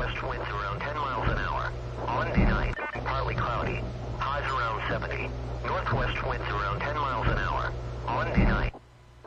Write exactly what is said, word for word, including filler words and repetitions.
Southwest winds around ten miles an hour. Monday night, partly cloudy. Highs around seventy. Northwest winds around ten miles an hour. Monday night.